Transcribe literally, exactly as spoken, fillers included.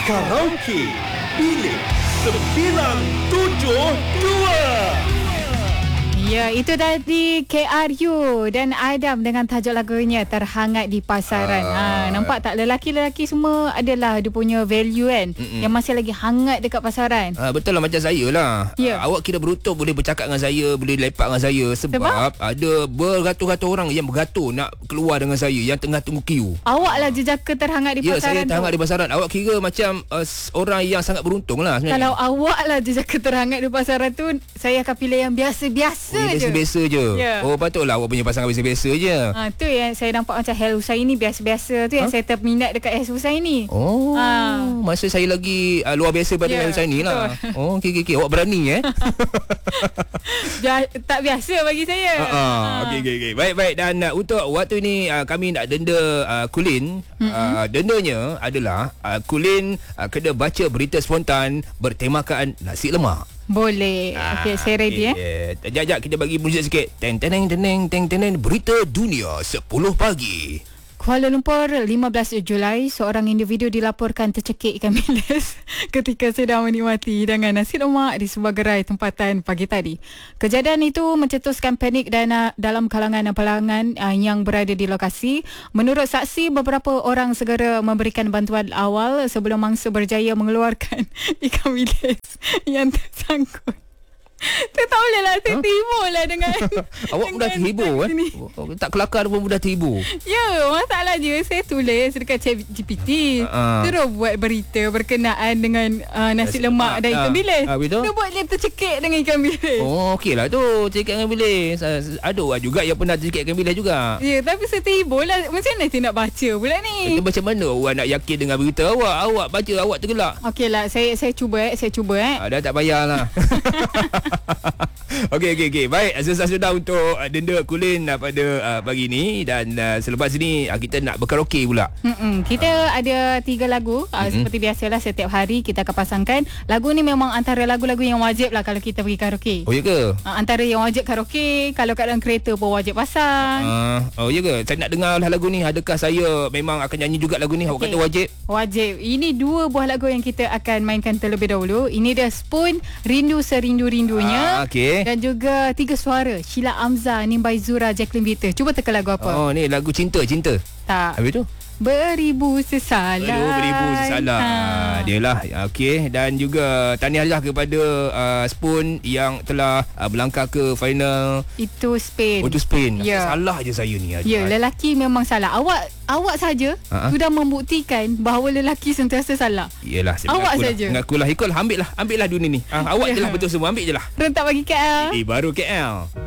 Karaoke Bilik sembilan tujuh dua. Ya, itu tadi K R U dan Adam dengan tajuk lagunya Terhangat di Pasaran. Ah. Ha, nampak tak, lelaki-lelaki semua adalah dia punya value kan, Mm-mm. yang masih lagi hangat dekat pasaran. Ah, betul lah, macam saya lah. Ya. Ah, awak kira beruntung boleh bercakap dengan saya, boleh lepak dengan saya sebab, Sebab? ada beratus-ratus orang yang beratur nak keluar dengan saya yang tengah tunggu queue. Awak lah jejaka terhangat di Ya, pasaran saya terhangat tu. di pasaran. Awak kira macam uh, orang yang sangat beruntung lah sebenarnya. Kalau awak lah jejaka terhangat di pasaran tu, saya akan pilih yang biasa-biasa Oh, je. biasa-biasa je. Ya. Oh, patutlah awak punya pasangan biasa-biasa je. Ha, tu yang saya nampak macam Hel Husaini biasa-biasa tu, yang Ha? saya terminat dekat Hel Husaini. Oh, Ah. masa saya lagi uh, luar biasa pada Ya, yeah, Husaini lah. betul. Oh, okey okey okey. Awak berani eh? Bia- tak biasa bagi saya. Ah, uh, okey okey okey. Baik baik, dan uh, untuk waktu ni uh, kami nak denda uh, Kulin. Mm-hmm. Uh, dendanya adalah uh, Kulin uh, kena baca berita spontan bertemakan nasi lemak. Boleh. Okey, saya ready eh. eh. Jap jap kita bagi muzik sikit. Teng teng teng teng teng berita dunia sepuluh pagi. Kuala Lumpur, lima belas Julai, seorang individu dilaporkan tercekik ikan bilis ketika sedang menikmati hidangan nasi lemak di sebuah gerai tempatan pagi tadi. Kejadian itu mencetuskan panik dan uh, dalam kalangan pelanggan uh, yang berada di lokasi. Menurut saksi, beberapa orang segera memberikan bantuan awal sebelum mangsa berjaya mengeluarkan ikan bilis yang tersangkut. Saya tak boleh lah, saya huh? terhibur lah dengan Awak mudah terhibur eh? Oh, tak kelakar pun mudah terhibur. Ya, masalah dia, saya tulis dekat Chat G P T, uh. terus buat berita berkenaan dengan uh, nasi lemak dan ikan bilis. uh, Dia buat dia tercekik dengan ikan bilis. Oh, okey lah tu, tercekik ikan bilis. Ada orang juga yang pernah tercekik ikan bilis juga. Ya, tapi saya terhibur lah. Macam mana saya nak baca pula ni? Itu macam mana orang nak yakin dengan berita awak? Awak baca, awak tergelak. Okey lah, saya saya cuba eh, saya cuba eh. Ah, dah tak payahlah. Okey okey okey. Baik, selesai sudah untuk uh, denda Kulin uh, pada uh, pagi ni, dan uh, selepas ini uh, kita nak berkaraoke pula. Mm-mm. Kita uh. ada tiga lagu uh, mm-hmm. seperti biasalah, setiap hari kita akan pasangkan. Lagu ni memang antara lagu-lagu yang wajib lah kalau kita pergi karaoke. Oh ya ke? Uh, antara yang wajib karaoke, kalau kat dalam kereta pun wajib pasang. Uh, oh ya ke? Saya nak dengar lah lagu ni. Adakah saya memang akan nyanyi juga lagu ni? Awak Okay. kata wajib? Wajib. Ini dua buah lagu yang kita akan mainkan terlebih dahulu. Ini dia Spoon, Rindu Serindu-Rindunya. Ah, okey. Dan juga Tiga Suara, Sheila Amza, Nimbai Zura, Jacqueline Vita. Cuba teka lagu apa? Oh, ni lagu cinta, cinta. Tak. Habis tu? Beribu Sesalan. Aduh, beribu sesalah. Ha. Ha. Dia lah. Okey. Dan juga tahniahlah kepada uh, Spoon yang telah uh, melangkah ke final. Itu Spain. Oh, tu Spain. Ya. Salah je saya ni. Ya, lelaki memang salah. Awak awak saja Ha-ha. sudah membuktikan bahawa lelaki sentiasa salah. Yelah, saya Awak mengakulah, saja. mengakulah. Ikut lah, ambil lah. Ambil lah dunia ni. Ha, awak je lah betul semua. Ambil je lah. Rentak bagi K L. Eh, baru K L.